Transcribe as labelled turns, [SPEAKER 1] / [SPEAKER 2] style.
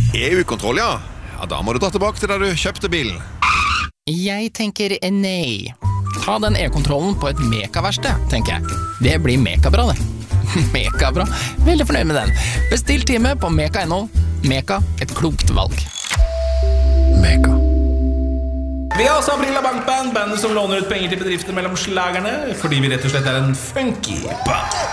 [SPEAKER 1] EU-kontroll, ja. Ja, da må du dra tilbake til da du kjøpte bilen.
[SPEAKER 2] Jeg tenker nei. Ta den e-kontrollen på et mekaverksted, tenker jeg. Det blir mekabra, det. Mekabra. Veldig fornøyd med den. Bestill time på meka.no. Meka, et klokt valg.
[SPEAKER 1] Meka.
[SPEAKER 3] Vi har også Aprila Bankband, bandet som låner ut penger til bedrifter mellom slagerne, fordi vi rett og slett er en funky band.